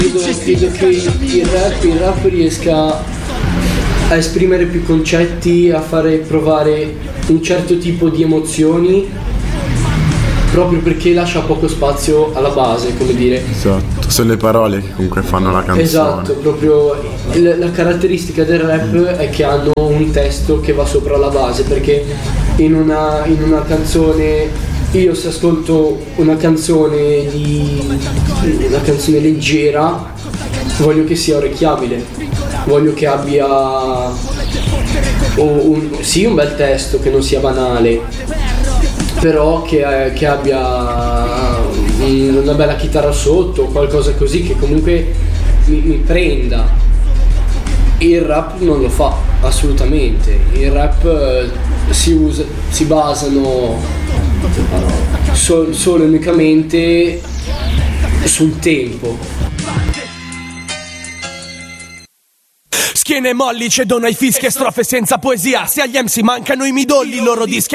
Credo che il rap riesca a esprimere più concetti, a fare provare un certo tipo di emozioni, proprio perché lascia poco spazio alla base, come dire. Esatto, sono le parole che comunque fanno la canzone. Esatto, proprio la caratteristica del rap è che hanno un testo che va sopra la base, perché in una canzone, io se ascolto una canzone leggera, voglio che sia orecchiabile, voglio che abbia un bel testo, che non sia banale, però che abbia una bella chitarra sotto, qualcosa così che comunque mi prenda. Il rap non lo fa assolutamente. Il rap si basano solo e unicamente sul tempo. Schiene molli, cedono ai fischi e strofe senza poesia. Se agli MC mancano i midolli, loro dischi